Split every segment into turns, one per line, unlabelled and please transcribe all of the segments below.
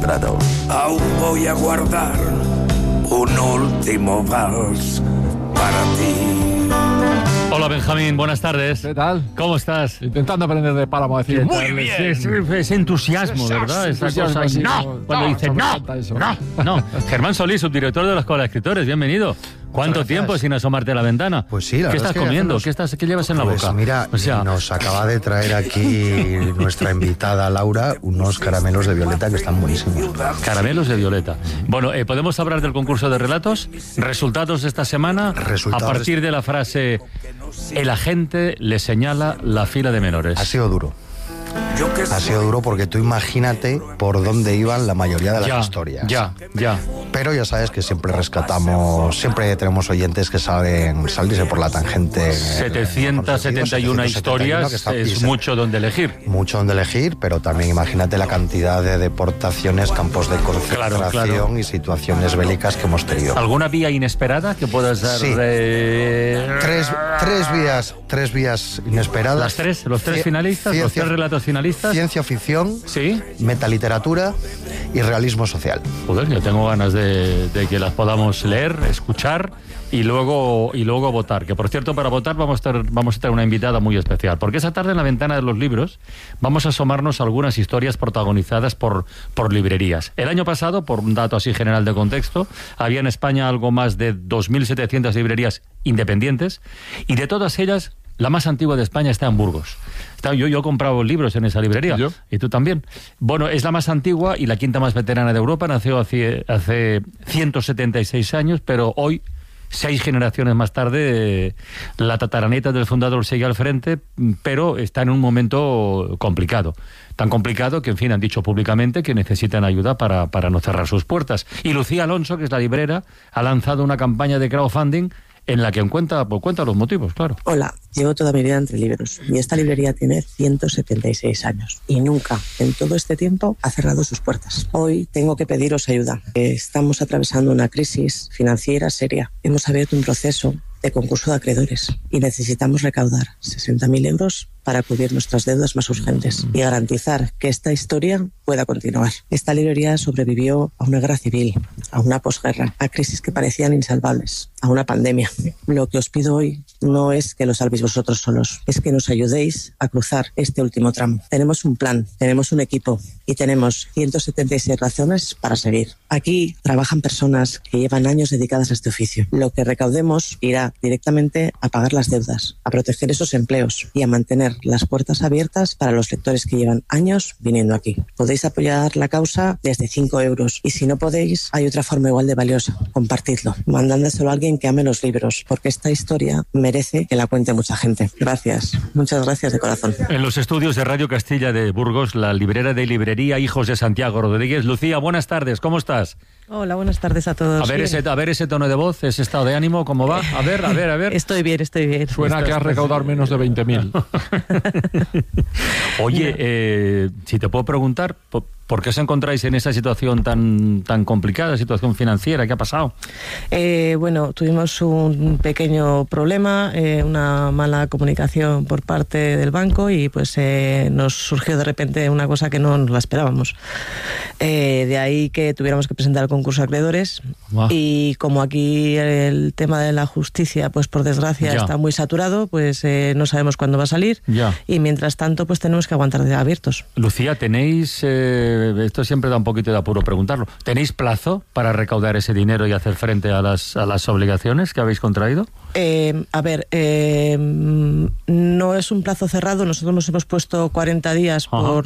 Sagrado.
Aún voy a guardar un último vals para ti.
Hola Benjamín, buenas tardes.
¿Qué tal?
¿Cómo estás?
Intentando aprender de Páramo a decir muy bien.
Es entusiasmo, ¿verdad? Esa cosa.
Sí,
No, cuando dice no. Germán Solís, subdirector de la Escuela de Escritores, bienvenido. ¿Cuánto tiempo sin asomarte a la ventana?
Pues sí, la
¿Qué
verdad
estás
es que
comiendo?
hacemos...
¿Qué llevas en la boca?
Pues mira, nos acaba de traer aquí nuestra invitada Laura unos caramelos de violeta que están buenísimos.
Caramelos de violeta. Bueno, ¿podemos hablar del concurso de relatos? ¿Resultados de esta semana?
Resultados
a partir de la frase, el agente le señala la fila de menores.
Ha sido duro. Ha sido duro porque tú imagínate por dónde iban la mayoría de las historias.
Ya.
Pero ya sabes que siempre rescatamos, siempre tenemos oyentes que saben salirse por la tangente.
771 historias, es mucho donde elegir.
Mucho donde elegir, pero también imagínate la cantidad de deportaciones, campos de concentración y situaciones bélicas que hemos tenido.
¿Alguna vía inesperada que puedas dar?
Sí. Tres vías inesperadas.
Los tres finalistas, los tres relatos finalistas.
Ciencia ficción,
sí,
metaliteratura y realismo social.
Joder, yo tengo ganas de que las podamos leer, escuchar y luego votar. Que por cierto, para votar vamos a tener una invitada muy especial, porque esa tarde en la ventana de los libros vamos a asomarnos a algunas historias protagonizadas por librerías. El año pasado, por un dato así general de contexto, había en España algo más de 2.700 librerías independientes, y de todas ellas la más antigua de España está en Burgos. Yo he comprado libros en esa librería.
¿Yo?
Y tú también. Bueno, es la más antigua y la quinta más veterana de Europa. Nació hace 176 años, pero hoy, 6 generaciones más tarde, la tataraneta del fundador sigue al frente, pero está en un momento complicado. Tan complicado que, en fin, han dicho públicamente que necesitan ayuda para no cerrar sus puertas. Y Lucía Alonso, que es la librera, ha lanzado una campaña de crowdfunding en la que cuenta los motivos, claro.
Hola, llevo toda mi vida entre libros y esta librería tiene 176 años y nunca en todo este tiempo ha cerrado sus puertas. Hoy tengo que pediros ayuda. Estamos atravesando una crisis financiera seria. Hemos abierto un proceso de concurso de acreedores y necesitamos recaudar 60.000 euros para cubrir nuestras deudas más urgentes y garantizar que esta historia pueda continuar. Esta librería sobrevivió a una guerra civil, a una posguerra, a crisis que parecían insalvables, a una pandemia. Lo que os pido hoy no es que lo salvéis vosotros solos, es que nos ayudéis a cruzar este último tramo. Tenemos un plan, tenemos un equipo y tenemos 176 razones para seguir. Aquí trabajan personas que llevan años dedicadas a este oficio. Lo que recaudemos irá directamente a pagar las deudas, a proteger esos empleos y a mantener las puertas abiertas para los lectores que llevan años viniendo aquí. Podéis apoyar la causa desde 5 euros y si no podéis, hay otra forma igual de valiosa. Compartidlo, mandándoselo a alguien que ame los libros, porque esta historia merece que la cuente mucha gente. Gracias, muchas gracias de corazón.
En los estudios de Radio Castilla de Burgos, la librera de librería Hijos de Santiago Rodríguez. Lucía, buenas tardes, ¿cómo estás?
Hola, buenas tardes a todos.
A ver ese tono de voz, ese estado de ánimo, ¿cómo va? A ver.
Estoy bien.
Suena que has recaudado menos de 20.000.
Oye, si te puedo preguntar, ¿por qué os encontráis en esa situación tan complicada, situación financiera? ¿Qué ha pasado?
Bueno, tuvimos un pequeño problema, una mala comunicación por parte del banco y pues nos surgió de repente una cosa que no nos la esperábamos. De ahí que tuviéramos que presentar el concurso de acreedores. Wow. Y como aquí el tema de la justicia, pues por desgracia está muy saturado, pues no sabemos cuándo va a salir. Y mientras tanto, pues tenemos que aguantar de abiertos.
Lucía, ¿tenéis... esto siempre da un poquito de apuro preguntarlo. ¿Tenéis plazo para recaudar ese dinero y hacer frente a las obligaciones que habéis contraído?
No es un plazo cerrado. Nosotros nos hemos puesto 40 días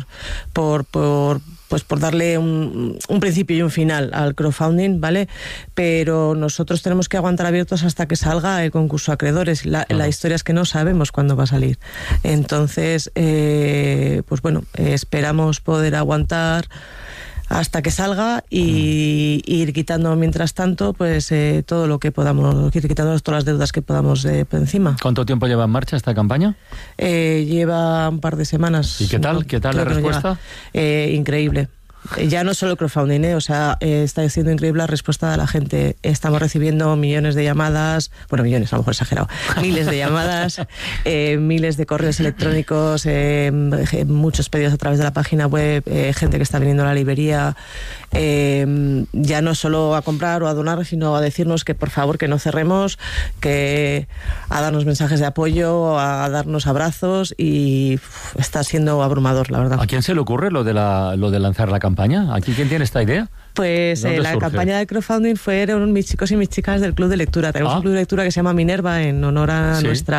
por darle un principio y un final al crowdfunding, ¿vale? Pero nosotros tenemos que aguantar abiertos hasta que salga el concurso de acreedores. La historia es que no sabemos cuándo va a salir. Entonces, pues bueno, esperamos poder aguantar hasta que salga y ir quitando mientras tanto pues todo lo que podamos, ir quitando todas las deudas que podamos de encima.
¿Cuánto tiempo lleva en marcha esta campaña?
Lleva un par de semanas.
¿Y qué tal? ¿Qué tal la respuesta?
Increíble. Ya no solo el crowdfunding, o sea, está siendo increíble la respuesta de la gente. Estamos recibiendo millones de llamadas, bueno, millones, a lo mejor exagerado, miles de llamadas, miles de correos electrónicos, muchos pedidos a través de la página web, gente que está viniendo a la librería, ya no solo a comprar o a donar, sino a decirnos que por favor que no cerremos, que a darnos mensajes de apoyo, a darnos abrazos, y está siendo abrumador, la verdad.
¿A quién se le ocurre lo de lanzar la campaña? ¿Aquí quién tiene esta idea?
Pues la campaña de crowdfunding fueron mis chicos y mis chicas del Club de Lectura. Tenemos un club de lectura que se llama Minerva, en honor a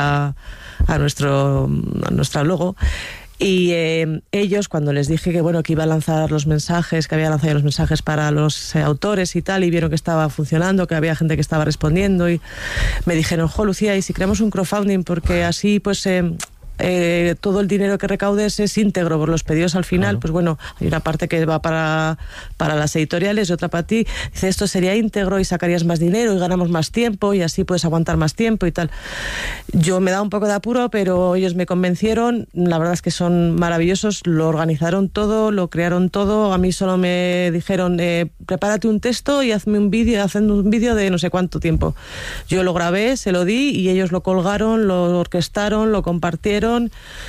nuestro logo. Y ellos, cuando les dije que iba a lanzar los mensajes, que había lanzado los mensajes para los autores y tal, y vieron que estaba funcionando, que había gente que estaba respondiendo, y me dijeron, Lucía, ¿y si creamos un crowdfunding? Porque así pues todo el dinero que recaudes es íntegro por los pedidos al final. Claro. Pues bueno, hay una parte que va para las editoriales y otra para ti. Dice, esto sería íntegro y sacarías más dinero y ganamos más tiempo y así puedes aguantar más tiempo y tal. Yo me da un poco de apuro, pero ellos me convencieron. La verdad es que son maravillosos, lo organizaron todo, lo crearon todo. A mí solo me dijeron, prepárate un texto y hazme un vídeo de no sé cuánto tiempo. Yo lo grabé, se lo di y ellos lo colgaron, lo orquestaron, lo compartieron. Una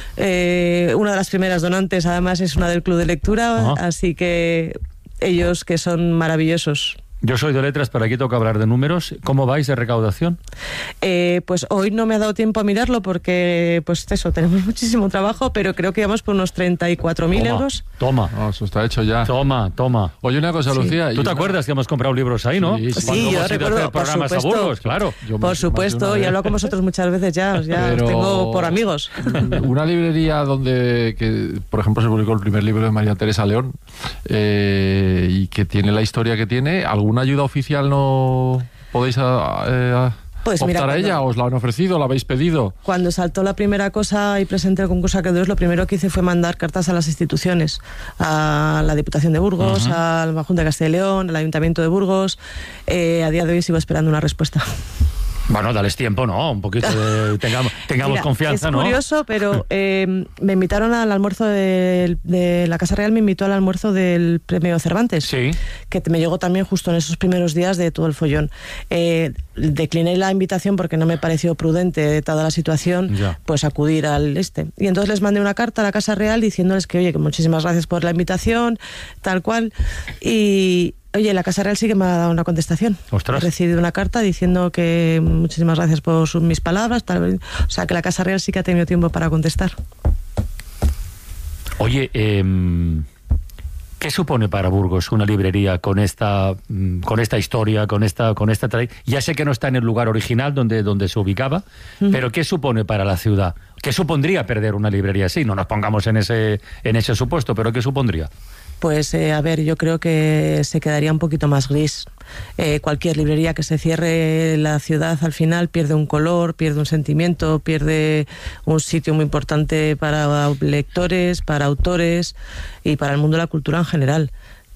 de las primeras donantes además es una del Club de Lectura, así que ellos, que son maravillosos.
Yo soy de letras, pero aquí toca hablar de números. ¿Cómo vais de recaudación?
Pues hoy no me ha dado tiempo a mirarlo porque, pues eso, tenemos muchísimo trabajo, pero creo que vamos por unos 34.000 euros.
Toma.
Eso está hecho ya.
Toma.
Oye, una cosa, Lucía.
¿Tú te acuerdas que hemos comprado libros ahí, no?
Sí, yo recuerdo, por supuesto.
Claro.
Por supuesto, y he hablado con vosotros muchas veces ya pero os tengo por amigos.
Una librería donde, por ejemplo, se publicó el primer libro de María Teresa León, y que tiene la historia que tiene, ¿alguna ayuda oficial no podéis
pues
optar
mira,
a ella? ¿Os la han ofrecido? ¿La habéis pedido?
Cuando saltó la primera cosa y presenté el concurso Acreedores, lo primero que hice fue mandar cartas a las instituciones, a la Diputación de Burgos, a la Junta de Castilla y León, al Ayuntamiento de Burgos. A día de hoy sigo esperando una respuesta.
Bueno, dales tiempo, ¿no? Un poquito de... Tengamos
Mira,
confianza, ¿no?
Es curioso, pero me invitaron al almuerzo de la Casa Real, me invitó al almuerzo del Premio Cervantes. Sí. Que me llegó también justo en esos primeros días de todo el follón. Decliné la invitación porque no me pareció prudente, dada la situación, pues acudir al Y entonces les mandé una carta a la Casa Real diciéndoles que, oye, que muchísimas gracias por la invitación, tal cual, y... Oye, la Casa Real sí que me ha dado una contestación.
¡Ostras!
He recibido una carta diciendo que muchísimas gracias por mis palabras. O sea, que la Casa Real sí que ha tenido tiempo para contestar.
Oye, ¿qué supone para Burgos una librería con esta historia, con esta ya sé que no está en el lugar original donde se ubicaba, pero ¿qué supone para la ciudad? ¿Qué supondría perder una librería así? No nos pongamos en ese supuesto, pero ¿qué supondría?
Pues, a ver, yo creo que se quedaría un poquito más gris. Cualquier librería que se cierre, la ciudad al final pierde un color, pierde un sentimiento, pierde un sitio muy importante para lectores, para autores y para el mundo de la cultura en general.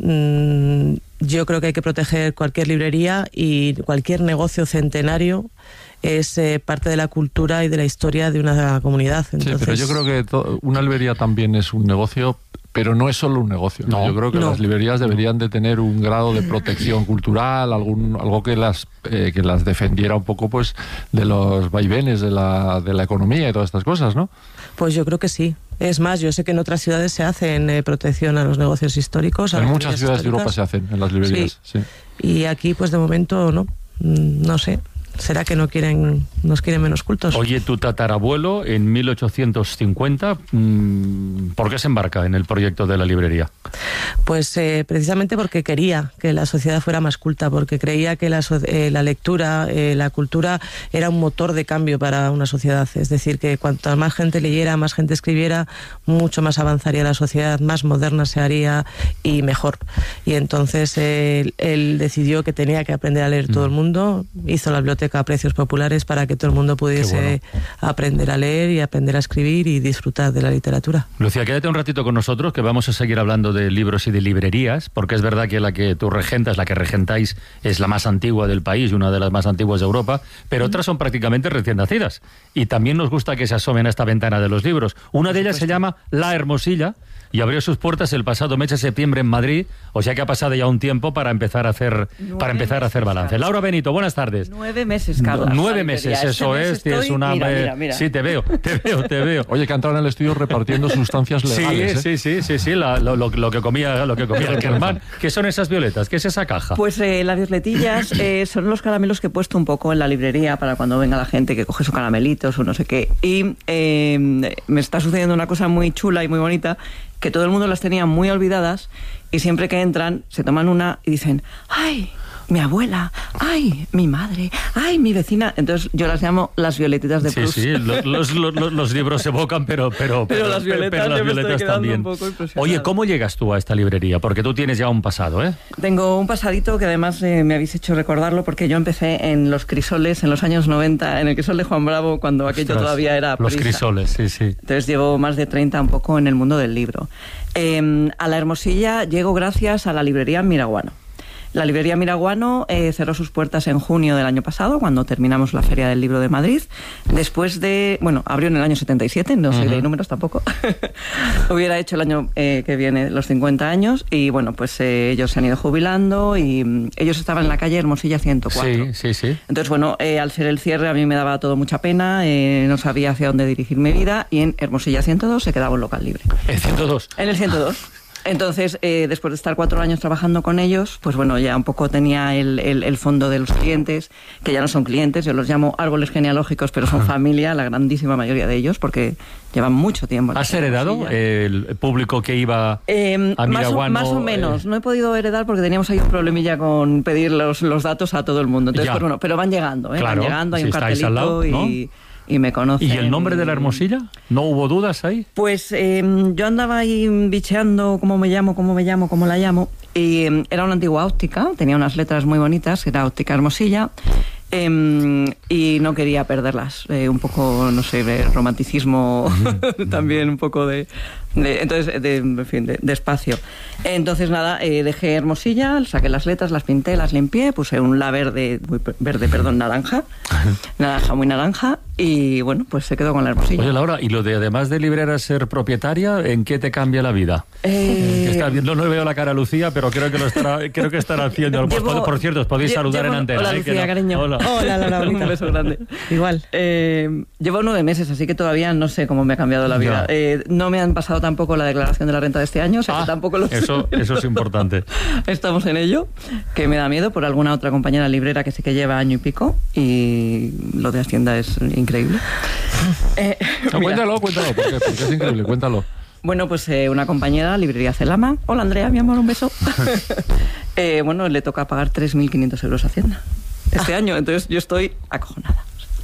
Yo creo que hay que proteger cualquier librería y cualquier negocio centenario. Es parte de la cultura y de la historia de una comunidad. Entonces... Sí,
pero yo creo que una librería también es un negocio, pero no es solo un negocio. No, yo creo que las librerías deberían de tener un grado de protección cultural, algo que las defendiera un poco, pues, de los vaivenes de la economía y todas estas cosas, ¿no?
Pues yo creo que sí. Es más, yo sé que en otras ciudades se hacen protección a los negocios históricos.
En muchas ciudades de Europa se hacen, en las librerías. Sí.
Y aquí, pues de momento, no sé. ¿Será que nos quieren menos cultos?
Oye, tu tatarabuelo en 1850, ¿por qué se embarca en el proyecto de la librería?
Pues precisamente porque quería que la sociedad fuera más culta, porque creía que la lectura, la cultura era un motor de cambio para una sociedad. Es decir, que cuanto más gente leyera, más gente escribiera, mucho más avanzaría la sociedad, más moderna se haría y mejor. Y entonces él decidió que tenía que aprender a leer todo el mundo, hizo la biblioteca a precios populares para que todo el mundo pudiese aprender a leer y aprender a escribir y disfrutar de la literatura.
Lucía, quédate un ratito con nosotros, que vamos a seguir hablando de libros y de librerías, porque es verdad que la que tú regentas, la que regentáis, es la más antigua del país y una de las más antiguas de Europa, pero otras son prácticamente recién nacidas. Y también nos gusta que se asomen a esta ventana de los libros. Una de ellas se llama La Hermosilla, y abrió sus puertas el pasado mes de septiembre en Madrid, o sea que ha pasado ya un tiempo para empezar a hacer balance. Laura Benito, buenas tardes.
9 meses, Carlos.
9 meses, eso es, tienes una...
Mira.
Sí, te veo.
Oye, que ha entrado en el estudio repartiendo sustancias legales.
Sí, lo que comía el Germán. ¿Qué son esas violetas? ¿Qué es esa caja?
Pues las violetillas son los caramelos que he puesto un poco en la librería para cuando venga la gente que coge su caramelitos o no sé qué. Y me está sucediendo una cosa muy chula y muy bonita, que todo el mundo las tenía muy olvidadas y siempre que entran se toman una y dicen, ¡ay! Mi abuela, ay, mi madre, ay, mi vecina. Entonces yo las llamo las violetitas de Proust.
Sí, los libros se evocan, pero
las violetas
también.
Un poco impresionada.
Oye, ¿cómo llegas tú a esta librería? Porque tú tienes ya un pasado, ¿eh?
Tengo un pasadito que además me habéis hecho recordarlo, porque yo empecé en Los Crisoles en los años 90, en el Crisol de Juan Bravo, cuando aquello todavía era
Los
prisa.
Crisoles, sí.
Entonces llevo más de 30 un poco en el mundo del libro. A la Hermosilla llego gracias a la librería Miraguano. La librería Miraguano cerró sus puertas en junio del año pasado, cuando terminamos la Feria del Libro de Madrid. Después de... Bueno, abrió en el año 77, no soy de números tampoco. Hubiera hecho el año que viene los 50 años. Y bueno, pues ellos se han ido jubilando y ellos estaban en la calle Hermosilla 104.
Sí.
Entonces, bueno, al ser el cierre a mí me daba todo mucha pena, no sabía hacia dónde dirigir mi vida y en Hermosilla 102 se quedaba un local libre.
¿En 102?
En el 102. Entonces, después de estar 4 años trabajando con ellos, pues bueno, ya un poco tenía el fondo de los clientes, que ya no son clientes, yo los llamo árboles genealógicos, pero son familia, la grandísima mayoría de ellos, porque llevan mucho tiempo.
¿Has heredado el público que iba a Miraguano?
Más o menos. No he podido heredar porque teníamos ahí un problemilla con pedir los datos a todo el mundo. Entonces, pues bueno, pero van llegando,
claro,
van llegando, hay un cartelito
al lado, ¿no?
Y me conocen.
¿Y el nombre de la Hermosilla? ¿No hubo dudas ahí?
Pues yo andaba ahí bicheando cómo la llamo. Y era una antigua óptica, tenía unas letras muy bonitas, era Óptica Hermosilla. Y no quería perderlas. Un poco, no sé, de romanticismo, también un poco de espacio. Entonces, nada, dejé Hermosilla, saqué las letras, las pinté, las limpié, puse un la naranja muy naranja, y bueno, pues se quedó con la Hermosilla.
Oye, Laura, y lo de además de librera ser propietaria, ¿en qué te cambia la vida? No veo la cara a Lucía, pero creo que estará haciendo. Por cierto, os podéis saludar en antena.
Hola, Lucía, cariño.
Hola, Laura, bonita.
Un beso grande.
Igual.
Llevo 9 meses, así que todavía no sé cómo me ha cambiado la vida. No me han pasado tampoco la declaración de la renta de este año, o sea que tampoco lo sé.
Eso es importante.
Estamos en ello, que me da miedo por alguna otra compañera librera que sí que lleva año y pico, y lo de Hacienda es increíble.
Cuéntalo, porque es increíble, cuéntalo.
Bueno, pues una compañera, librería Celama. Hola, Andrea, mi amor, un beso. Bueno, le toca pagar 3.500 euros a Hacienda este año, entonces yo estoy acojonada.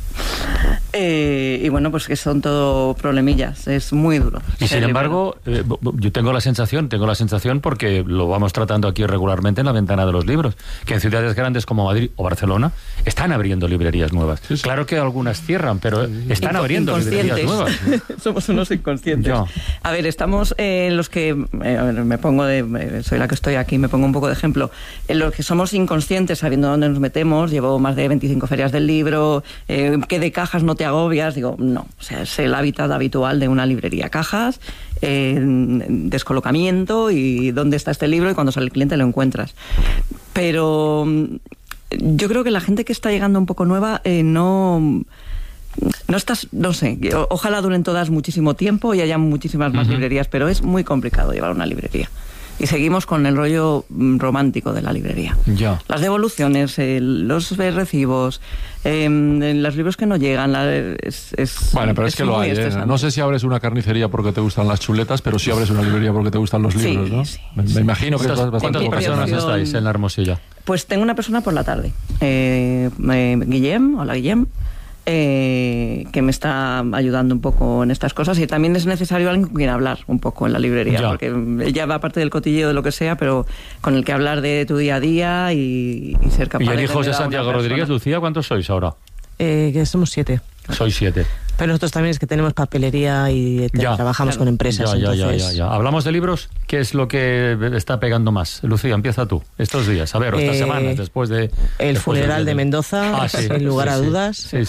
Y bueno, pues que son todo problemillas, es muy duro.
Y sin embargo, yo tengo la sensación, porque lo vamos tratando aquí regularmente en la ventana de los libros, que en ciudades grandes como Madrid o Barcelona están abriendo librerías nuevas. Sí. Claro que algunas cierran, pero están abriendo librerías nuevas.
Somos unos inconscientes. A ver, estamos en los que, me pongo soy la que estoy aquí, me pongo un poco de ejemplo, en los que somos inconscientes sabiendo dónde nos metemos. Llevo más de 25 ferias del libro, que de cajas no te agobias, digo, no, o sea, es el hábitat habitual de una librería. Cajas, descolocamiento y dónde está este libro, y cuando sale el cliente lo encuentras. Pero yo creo que la gente que está llegando un poco nueva no sé, ojalá duren todas muchísimo tiempo y haya muchísimas más librerías, pero es muy complicado llevar una librería. Y seguimos con el rollo romántico de la librería.
Ya.
Las devoluciones, los recibos, los libros que no llegan.
Bueno, pero es que lo hay. No sé si abres una carnicería porque te gustan las chuletas, pero sí abres una librería porque te gustan los libros, ¿no?
Sí,
me imagino que
¿Cuántas personas estáis en la Hermosilla?
Pues tengo una persona por la tarde. Guillem, hola Guillem. Que me está ayudando un poco en estas cosas, y también es necesario alguien con quien hablar un poco en la librería, porque ella va parte del cotilleo de lo que sea, pero con el que hablar de tu día a día y ser capaz de...
¿Y el hijo de Santiago Rodríguez, Lucía, cuántos sois ahora?
Que somos 7.
Sois 7.
Pero nosotros también es que tenemos papelería y trabajamos con empresas.
Ya. ¿Hablamos de libros? ¿Qué es lo que está pegando más? Lucía, empieza tú, estos días, a ver, o estas semanas, después de...
El funeral de Mendoza, sin lugar a dudas.
Sí.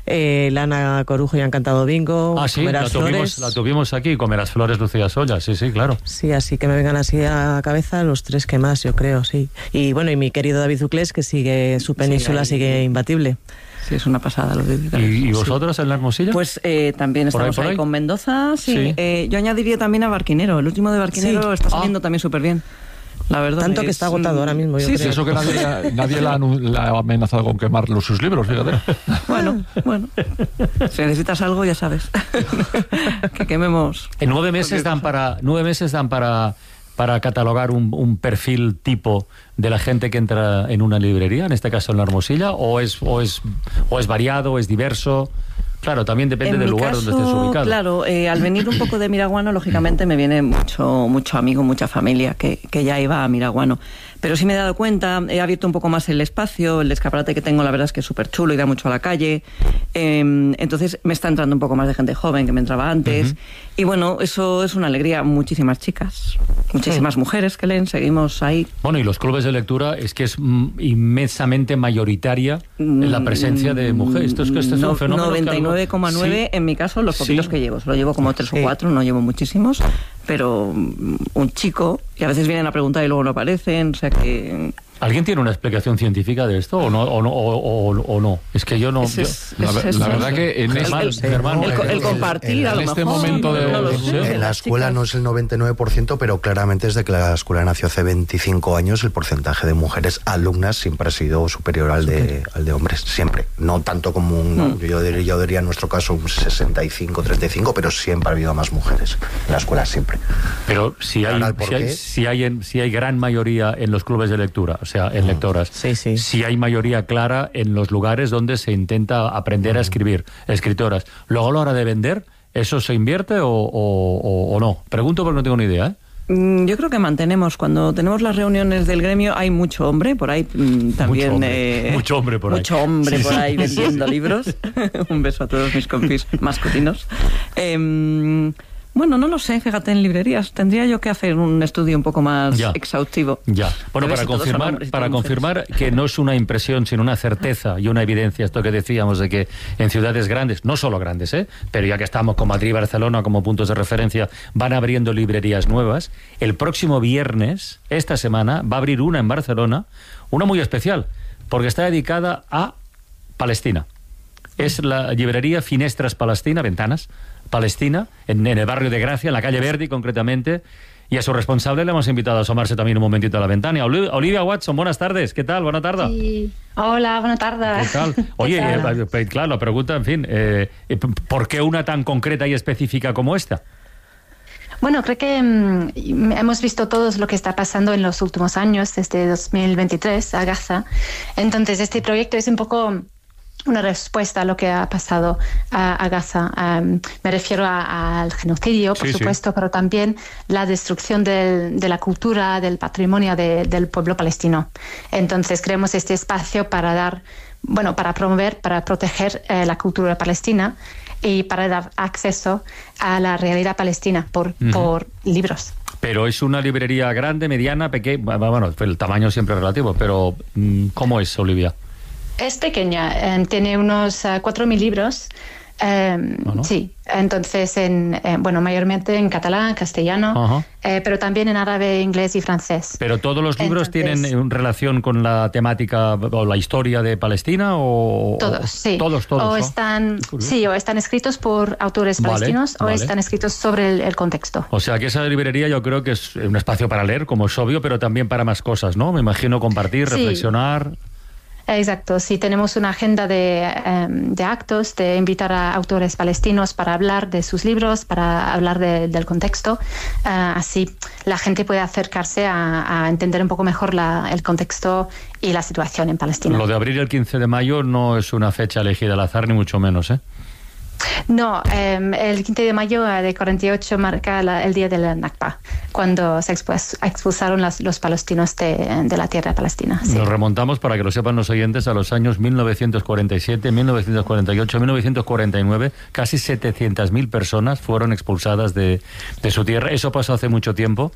Lana Corujo ya han cantado bingo.
Ah, sí, la tuvimos aquí, Comerás Flores, Lucía Solla, sí, claro.
Sí, así que me vengan así a la cabeza los 3 que más, yo creo, sí. Y bueno, y mi querido David Zuclés, que su península sigue imbatible.
Sí, es una pasada lo de
¿Y vosotros en La Hermosilla?
Pues también estamos ahí con Mendoza, sí. Yo añadiría también a Barquinero. El último de Barquinero está saliendo también súper bien. La verdad.
Tanto que está agotado ahora mismo. Yo creo.
Eso que nadie la ha amenazado con quemar sus libros, fíjate.
Bueno. Si necesitas algo, ya sabes. Que quememos.
En 9 meses dan para catalogar un perfil tipo de la gente que entra en una librería, en este caso en La Hermosilla, o es variado, es diverso. Claro, también depende del lugar donde estés ubicado.
Claro, al venir un poco de Miraguano, lógicamente me viene mucho amigo, mucha familia que ya iba a Miraguano. Pero sí me he dado cuenta, he abierto un poco más el espacio, el escaparate que tengo la verdad es que es súper chulo y da mucho a la calle. Entonces me está entrando un poco más de gente joven que me entraba antes. Y bueno, eso es una alegría. Muchísimas chicas, muchísimas mujeres que leen, seguimos ahí.
Bueno, y los clubes de lectura es que es inmensamente mayoritaria la presencia de mujeres. Esto es un fenómeno
99,9 en mi caso, los poquitos que llevo. Solo llevo como 3 o 4, no llevo muchísimos. Pero un chico, y a veces vienen a preguntar y luego no aparecen, o sea que...
¿Alguien tiene una explicación científica de esto o no? Es que yo no...
La verdad que en
el compartir a lo mejor...
momento
en la escuela no es el 99%, pero claramente desde que la escuela nació hace 25 años, el porcentaje de mujeres alumnas siempre ha sido superior al de hombres, siempre. No tanto como yo diría en nuestro caso un 65-35, pero siempre ha habido más mujeres en la escuela, siempre.
Pero si hay gran mayoría en los clubes de lectura, o sea, en lectoras, si hay mayoría clara en los lugares donde se intenta aprender a escribir, escritoras. Luego a la hora de vender, ¿eso se invierte o no? Pregunto porque no tengo ni idea, ¿eh?
Yo creo que mantenemos, cuando tenemos las reuniones del gremio, hay mucho hombre por ahí también.
Mucho hombre por
ahí vendiendo libros. Un beso a todos mis compis masculinos. Bueno, no lo sé, fíjate, en librerías tendría yo que hacer un estudio un poco más exhaustivo.
Ya. Bueno, para confirmar que no es una impresión, sino una certeza y una evidencia, esto que decíamos de que en ciudades grandes, no solo grandes, pero ya que estamos con Madrid y Barcelona como puntos de referencia, van abriendo librerías nuevas. El próximo viernes, esta semana, va a abrir una en Barcelona, una muy especial, porque está dedicada a Palestina. Es la librería Finestras Palestina, Ventanas Palestina, en el barrio de Gracia, en la calle Verdi concretamente, y a su responsable le hemos invitado a asomarse también un momentito a la ventana. Olivia Watson, buenas tardes, ¿qué tal? Buena tarde.
Sí. Hola, buena tarde.
¿Qué tal? Oye, claro, la pregunta, en fin, ¿por qué una tan concreta y específica como esta?
Bueno, creo que hemos visto todos lo que está pasando en los últimos años, desde 2023 a Gaza. Entonces, este proyecto es un poco una respuesta a lo que ha pasado a Gaza. Me refiero al genocidio, por supuesto, pero también la destrucción de la cultura, del patrimonio del pueblo palestino. Entonces creemos este espacio para promover, para proteger la cultura palestina y para dar acceso a la realidad palestina por libros.
Pero es una librería grande, mediana, pequeña. Bueno, el tamaño siempre es relativo, pero ¿cómo es, Olivia?
Es pequeña, tiene unos 4.000 libros. ¿No? Sí, entonces mayormente en catalán, castellano, pero también en árabe, inglés y francés.
¿Pero todos los libros tienen relación con la temática o la historia de Palestina?
Todos, sí.
Todos.
O están escritos por autores palestinos o están escritos sobre el contexto.
O sea que esa librería yo creo que es un espacio para leer, como es obvio, pero también para más cosas, ¿no? Me imagino compartir, reflexionar.
Exacto, sí, tenemos una agenda de actos, de invitar a autores palestinos para hablar de sus libros, para hablar del contexto. Así la gente puede acercarse a entender un poco mejor el contexto y la situación en Palestina.
Lo de abrir el 15 de mayo no es una fecha elegida al azar, ni mucho menos, ¿eh?
No, el 15 de mayo de 48 marca el día de la Nakba, cuando se expulsaron los palestinos de la tierra palestina. Sí.
Nos remontamos, para que lo sepan los oyentes, a los años 1947, 1948, 1949. Casi 700.000 personas fueron expulsadas de su tierra. Eso pasó hace mucho tiempo.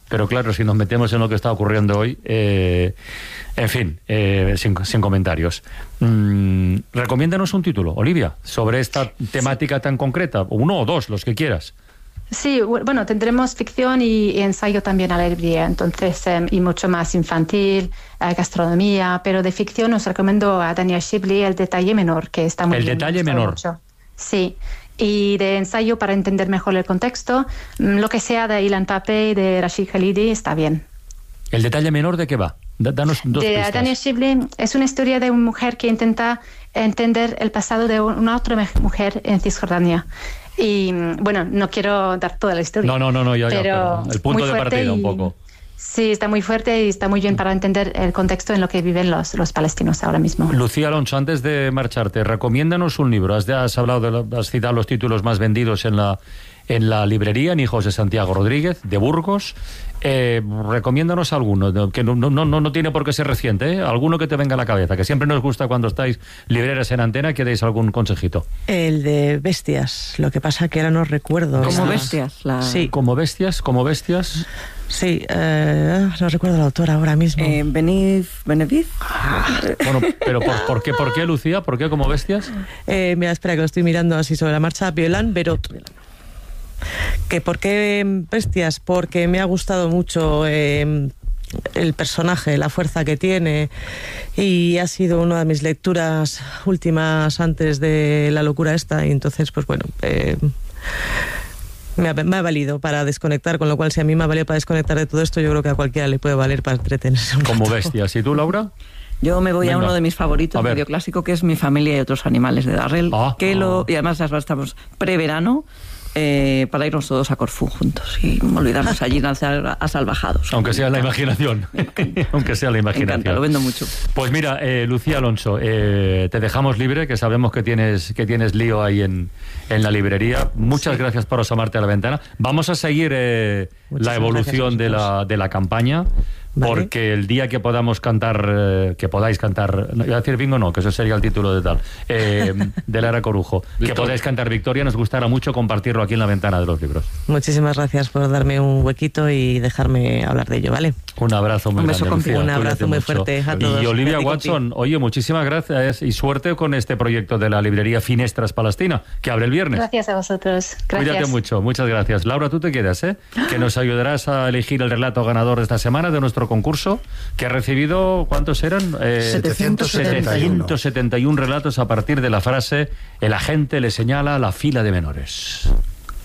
pero claro, si nos metemos en lo que está ocurriendo hoy, en fin, sin comentarios. Recomiéndanos un título, Olivia, sobre esta temática tan concreta, 1 o 2, los que quieras.
Sí, bueno, tendremos ficción y ensayo también a la librería, entonces, y mucho más infantil, gastronomía, pero de ficción os recomiendo a Daniel Shibley El detalle menor, que está muy bien.
El detalle menor.
Mucho. Sí, y de ensayo para entender mejor el contexto, lo que sea de Ilan Pappé y de Rashid Khalidi está bien.
¿El detalle menor de qué va? Danos 2 pistas.
Daniel Shibley es una historia de una mujer que intenta entender el pasado de una otra mujer en Cisjordania. Y bueno, no quiero dar toda la historia.
No, ya, pero el punto de partida un poco.
Sí, está muy fuerte y está muy bien para entender el contexto en lo que viven los palestinos ahora mismo.
Lucía Alonso, antes de marcharte, recomiéndanos un libro. Has citado los títulos más vendidos en la librería, en Hijos de Santiago Rodríguez, de Burgos. Recomiéndanos alguno, que no tiene por qué ser reciente, ¿eh? Alguno que te venga a la cabeza, que siempre nos gusta cuando estáis libreras en antena, que deis algún consejito.
El de Bestias, lo que pasa que ahora no recuerdo.
¿Como Bestias?
Sí.
¿Como Bestias?
Sí, no recuerdo la autora ahora mismo.
Benedict.
Bueno, pero ¿por qué, Lucía? ¿Por qué Como Bestias?
Mira, espera, que lo estoy mirando así sobre la marcha. Violant Berot. ¿Que por qué Bestias? Porque me ha gustado mucho el personaje, la fuerza que tiene, y ha sido una de mis lecturas últimas antes de la locura esta, y entonces, pues bueno, me ha valido para desconectar, con lo cual si a mí me ha valido para desconectar de todo esto, yo creo que a cualquiera le puede valer para entretenerse un rato.
Como Bestias. ¿Y tú, Laura?
Yo me voy a uno de mis favoritos, medio clásico, que es Mi familia y otros animales, de Darrell. Y además estamos preverano, para irnos todos a Corfú juntos y olvidarnos allí a salvajados.
Aunque sea la imaginación. Aunque sea la imaginación.
Me encanta, lo vendo mucho.
Pues mira, Lucía Alonso, te dejamos libre, que sabemos que tienes lío ahí en la librería. Muchas gracias por asomarte a la ventana. Vamos a seguir la evolución de la campaña. ¿Vale? Porque el día que podáis cantar, no, iba a decir bingo, no, que eso sería el título de tal, de Lara Corujo, que podáis cantar Victoria, nos gustará mucho compartirlo aquí en la ventana de los libros.
Muchísimas gracias por darme un huequito y dejarme hablar de ello, ¿vale?
Un abrazo muy grande, Lucía.
Un abrazo muy fuerte a todos.
Y Olivia Watson, oye, muchísimas gracias y suerte con este proyecto de la librería Finestras Palestina, que abre el viernes.
Gracias a vosotros. Gracias.
Cuídate mucho, muchas gracias. Laura, tú te quedas, que nos ayudarás a elegir el relato ganador de esta semana de nuestro concurso, que ha recibido, ¿cuántos eran? 771 relatos a partir de la frase: el agente le señala la fila de menores.